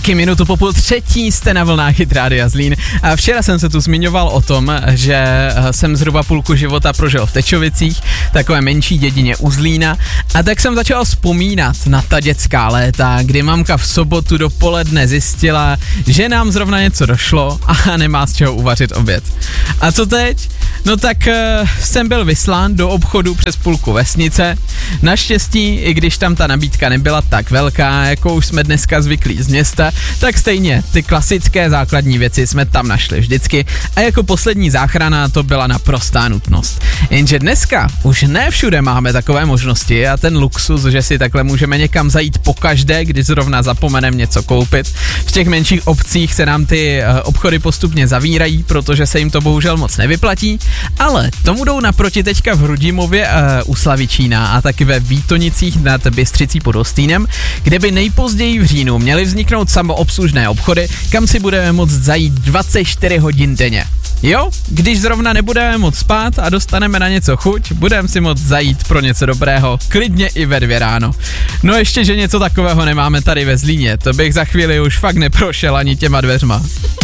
Taky minutu po půl třetí jste na vlnách Hit Rádia Zlín. A včera jsem se tu zmiňoval o tom, že jsem zhruba půlku života prožil v Tečovicích, takové menší dědině u Zlína. A tak jsem začal vzpomínat na ta dětská léta, kdy mamka v sobotu dopoledne zjistila, že nám zrovna něco došlo a nemá z čeho uvařit oběd. A co teď? No tak jsem byl vyslán do obchodu přes půlku vesnice. Naštěstí, i když tam ta nabídka nebyla tak velká, jako už jsme dneska zvyklí z města, tak stejně ty klasické základní věci jsme tam našli vždycky a jako poslední záchrana to byla naprostá nutnost. Jenže dneska už ne všude máme takové možnosti a ten luxus, že si takhle můžeme někam zajít pokaždé, když zrovna zapomeneme něco koupit. V těch menších obcích se nám ty obchody postupně zavírají, protože se jim to bohužel moc nevyplatí, ale tomu jdou naproti teďka v Hrudímově u Slavičína a taky ve Vítonicích nad Bystřicí pod Hostýnem, kde by nejpozději v říjnu měly vzniknout samoobslužné obchody, kam si budeme moct zajít 24 hodin denně. Jo, když zrovna nebudeme moc spát a dostaneme na něco chuť, budeme si moct zajít pro něco dobrého, klidně i ve 2 ráno. No ještě, že něco takového nemáme tady ve Zlíně, to bych za chvíli už fakt neprošel ani těma dveřma.